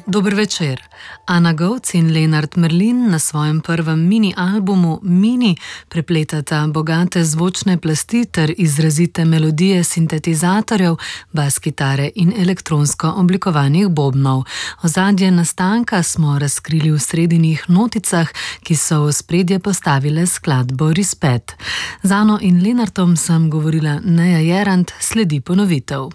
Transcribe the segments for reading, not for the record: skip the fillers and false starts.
Dober večer. Ana Govc in Lenart Merlin na svojem prvem mini-albumu Mini prepletata bogate zvočne plasti ter izrazite melodije sintetizatorjev, bas-kitare in elektronsko oblikovanih bobnov. Ozadje nastanka smo razkrili v sredinih noticah, ki so v ospredje postavile skladbo Rispet. Z Ano in Lenartom sem govorila Neja Jerant, sledi ponovitev.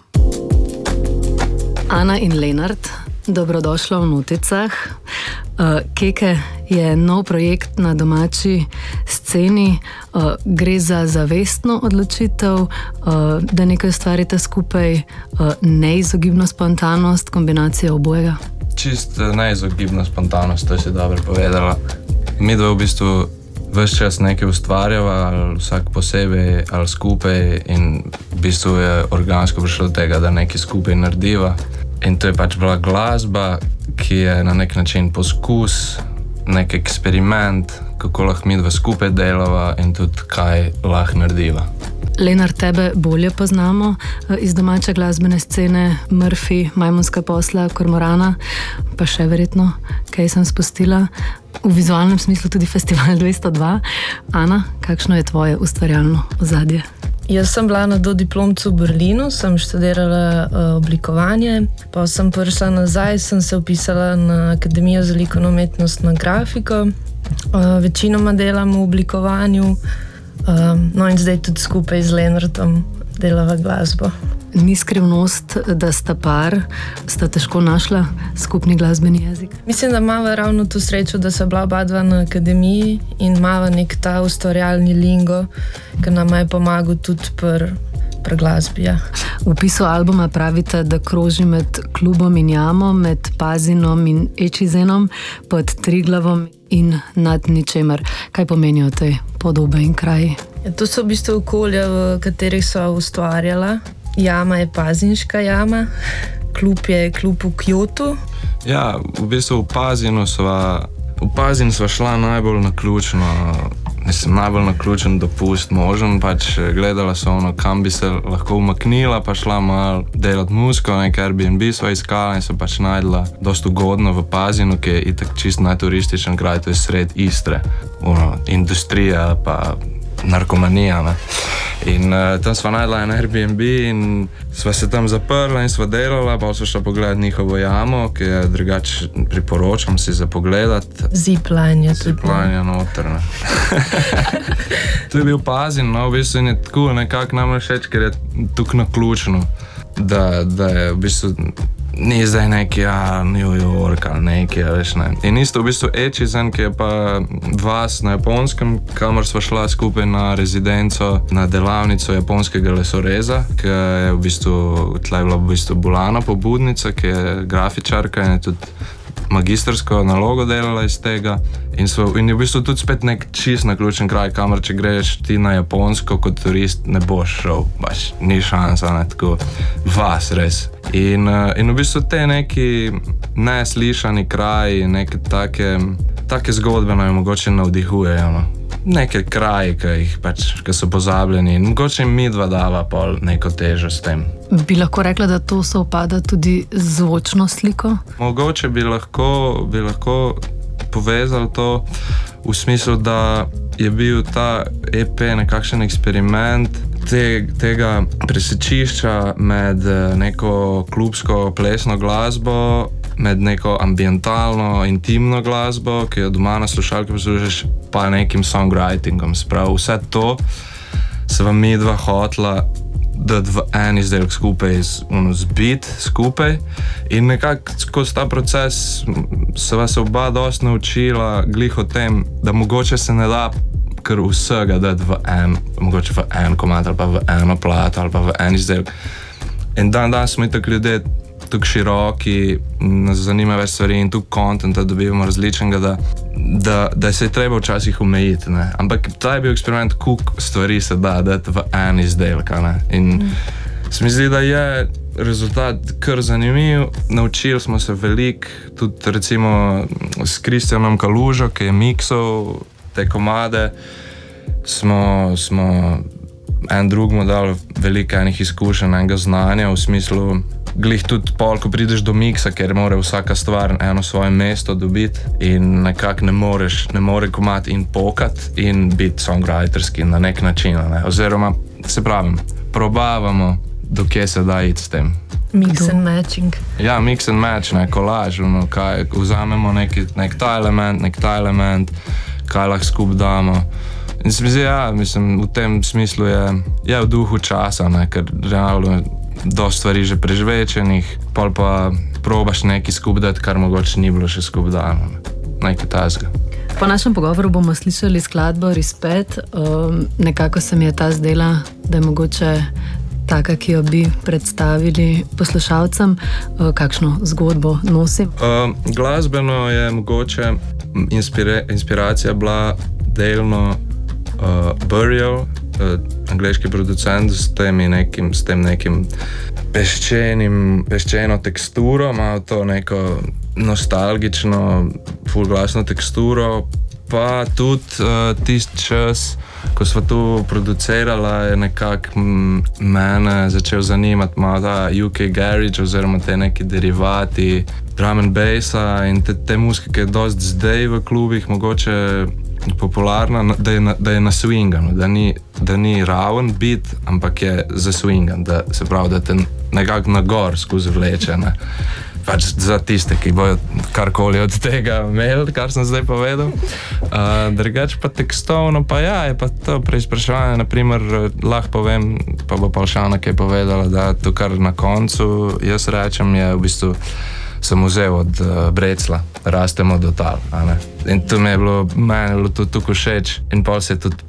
Ana in Lenart, dobrodošla v noticah. Keke je nov projekt na domači sceni. Gre za zavestno odločitev, da nekaj ustvarite skupaj, neizogibno spontanost, kombinacija obojega? Čisto neizogibno spontanost, to si dobro povedala. Mi dva v bistvu ves čas nekaj ustvarjava, ali vsak posebej, ali skupaj, in v bistvu je organsko prišlo do tega, da nekaj skupaj narediva. In to je pač bila glasba, ki je na nek način poskus, nek eksperiment, kako lahko mi dva skupaj delava in tudi kaj lahko narediva. Lenart, tebe bolje poznamo iz domače glasbene scene, Murphy, Majmunska posla, Kormorana, pa še verjetno, kaj sem spustila. V vizualnem smislu tudi Festival 202. Ana, kakšno je tvoje ustvarjalno ozadje? Jaz sem bila na dodiplomcu v Berlinu, sem študirala oblikovanje, pa sem prišla nazaj, sem se vpisala na Akademijo za likovno umetnost na grafiko. Večinoma delam v oblikovanju, no in zdaj tudi skupaj z Lenartom delava glasbo. Ni skrivnost, da sta par, sta težko našla skupni glasbeni jezik? Mislim, da imava ravno to srečo, da sva bila oba dva na akademiji in imava nek ta ustvarjalni lingo, ki nam je pomagal tudi pri glasbi. Ja. V opisu albuma pravite, da kroži med klubom in jamo, med Pazinom in Ečizenom, pod Triglavom in nad ničemer. Kaj pomenijo te podobe in kraji? Ja, to so v bistvu okolja, v katerih sva ustvarjala. Jama je pazinška jama, klub je klub v Kyotu. Ja, v bistvu v Pazin sva šla najbolj naključen dopust možen, pač gledala so kam bi se lahko umaknila, pa šla malo delati muziko, nek Airbnb sva iskala in so pač najdla dost ugodno v Pazinu, ki je itak čist najturističen kraj, to je sred Istre, industrija pa narkomanija, ne. In tam sva najdla en Airbnb in sva se tam zaprla in sva delala, pa sva šla pogledat njihovo jamo, ki je drugače priporočam si za pogledat. Zipline je tudi. Zipline je noter, ne. To je bil Pazin, no, v bistvu je tako nekako nam všeč, ker je tukaj naključno, da je v bistvu ni zdaj neki, New York ali neki, veš, ne. In isto v bistvu Echizen, ki je pa vas na Japonskem, kamor sva šla skupaj na rezidenco, na delavnico japonskega lesoreza, ki je v bistvu, tle je bila v bistvu Bulana pobudnica, ki je grafičarka in je tudi magistersko nalogo delala iz tega. In je v bistvu tudi spet nek čist naključen kraj, kamor če greš ti na Japonsko kot turist, ne boš šel, baš ni šansa, ne, tako vas res. In v bistvu te neki neslišani kraji, neke take zgodbe naj mogoče navdihujejo, no. Neke kraji, ki so pozabljeni in mogoče mi dva dava pol neko težo s tem. Bi lahko rekla, da to sovpada tudi z zvočno sliko? Mogoče bi lahko povezali to v smislu, da je bil ta EP nekakšen eksperiment tega presečišča med neko klubsko plesno glasbo, med neko ambientalno, intimno glasbo, ki jo doma na slušalki poslušaš, pa nekim songwritingom. Sprav, vse to se vam mi dva hotla dati v en izdelek skupaj, zbit skupaj. In nekako skozi ta proces se vas oba dosti naučila glih o tem, da mogoče se ne da kar vsega dati mogoče v en komad ali pa v eno plato ali pa v en izdelek. In dan smo itak ljudje tukaj široki, nas zanima več stvari in tukaj kontenta dobivamo različnega, da se je treba včasih omejiti, ne. Ampak ta je bil eksperiment, koliko stvari se da dati v en izdelek, ne. In se mi zdi, da je rezultat kar zanimiv. Naučili smo se veliko, tudi recimo s Kristjanom Kalužo, ki je miksal te komade, smo en drugemu dali veliko enih izkušenj, enega znanja v smislu, glih tudi pol, ko prideš do miksa, ker mora vsaka stvar eno svoje mesto dobiti in nekako ne more komat in pokat in biti songwriterski na nek način, ne? Oziroma, se pravim, probavamo, dokje se da iti s tem. Mix and matching. Ja, mix and match, ne, kolaž, kaj vzamemo nek ta element, kaj lahko skup damo. In se mi zdi, mislim, v tem smislu je v duhu časa, ne, ker realno dosti stvari že prežvečenih, pol pa probaš nekaj skup dati, kar mogoče ni bilo še skup dano, nekaj tazga. Po našem pogovoru bomo slišali skladbo Respect. Nekako se mi je ta zdela, da je mogoče taka, ki jo bi predstavili poslušalcem. Kakšno zgodbo nosi? Glasbeno je mogoče inspiracija bila delno Burial, angleški producent s tem nekim peščeno teksturo, ima to neko nostalgično, fulglasno teksturo, pa tudi tisti čas, ko sva tu producirala, je nekako mene začel zanimati malo ta UK garage oziroma te neki derivati drum and bassa in te muzike, ki je dosti zdaj v klubih mogoče popularna, da je na swinganju, da ni raven beat, ampak je za swingan, da se pravi, da te nekako na gor skozi vleče, ne. Pač za tiste, ki bojo karkoli od tega imeli, kar sem zdaj povedal. Drugače pa tekstovno, pa je pa to preizpraševanje, naprimer, lahko povem, pa bo Pavšana kaj povedala, da to, kar na koncu jaz rečem, je v bistvu sem vzel od Brecla, Rastemo do tal, a ne. In to meni je bilo tukaj všeč in pol se tudi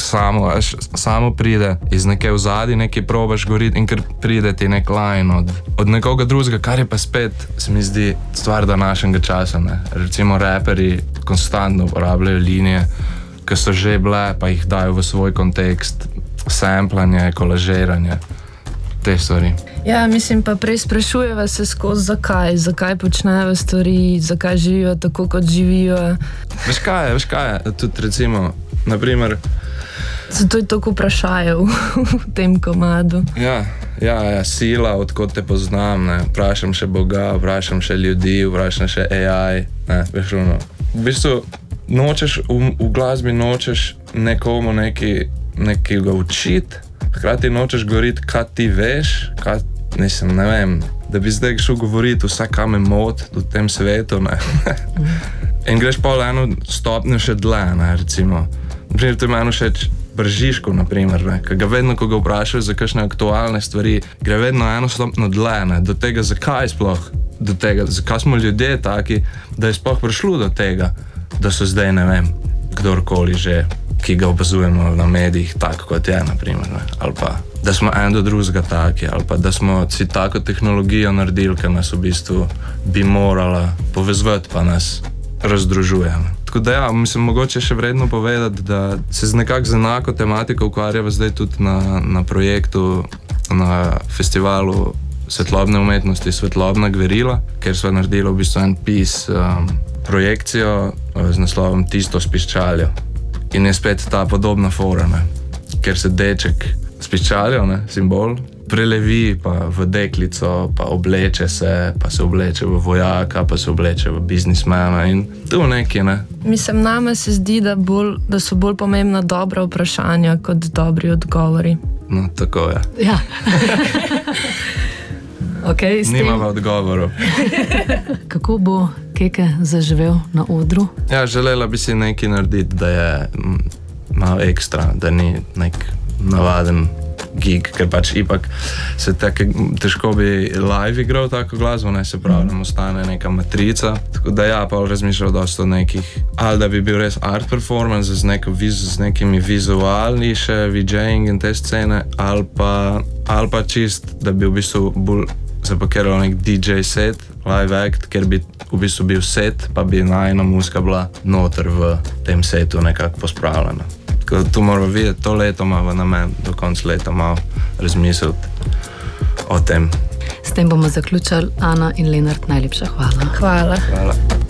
samo pride iz neke vzadi, nekaj probaš govoriti in ker pride ti nek line od nekoga drugega, kar je pa spet, se mi zdi, stvar današnjega časa, ne. Recimo raperi konstantno uporabljajo linije, ki so že bile, pa jih dajo v svoj kontekst, samplanje, kolažiranje, te stvari. Ja, mislim pa prej sprašujeva se skozi zakaj počnejo stvari, zakaj živijo tako, kot živijo. Veš kaj je, tudi recimo, naprimer, zato je toliko vprašajev v tem komadu. Ja, sila, odkot te poznam, ne. Vprašam še Boga, vprašam še ljudi, vprašam še AI, ne, veš ono. V bistvu, v glasbi nočeš nekomu nekega učiti, hkrati nočeš govoriti, kaj ti veš, ne vem, da bi zdaj šel govoriti vse, kaj me moti v tem svetu, ne. In greš pol eno stopnjo še dlje, ne, recimo. Naprimer, to je meni všeč Bržiško, naprimer, ne, ker ga vedno, ko ga vprašajo za kakšne aktualne stvari, gre vedno eno stopnjo dlje, ne, do tega, zakaj sploh, do tega, zakaj smo ljudje taki, da je sploh prišlo do tega, da so zdaj, ne vem, kdorkoli že, ki ga opazujemo na medijih, tako kot je, naprimer, ne, ali pa, da smo en do drugega taki, ali pa, da smo si tako tehnologijo naredili, ki nas v bistvu bi morala povezovati, pa nas razdružuje. Tako da ja, mislim, mogoče še vredno povedati, da se nekako z enako tematiko ukvarjava zdaj tudi na projektu, na festivalu svetlobne umetnosti Svetlobna gverila, ker sva naredila v bistvu en projekcijo z naslovom Tisto s piščaljo. In je spet ta podobna fora, ne, ker se deček s piščaljo, ne, simbol, prelevi pa v deklico, pa obleče se, pa se obleče v vojaka, pa se obleče v biznismena in tu nekaj, ne. Mislim, name se zdi, da so bolj pomembna dobra vprašanja kot dobri odgovori. No, tako je. Ja. Okay, nimava odgovorov. Kako bo Keke zaživel na odru? Ja, želela bi si nekaj narediti, da je malo ekstra, da ni nek navaden gig, ker pač ipak se težko bi live igral tako glasbo, ne, se pravi, nam ostane neka matrica, tako da ja, pa razmišljal dosti o nekih, ali da bi bil res art performance z nekimi vizualni še VJing in te scene, ali pa čist, da bi v bistvu bolj zapakiral nek DJ set, live act, ker bi v bistvu bil set, pa bi najna muzika bila noter v tem setu nekako pospravljena. Tako da tu moramo videti, to leto imamo namen, do konca leta malo razmisliti o tem. S tem bomo zaključili. Ana in Lenart, najlepša hvala. Hvala.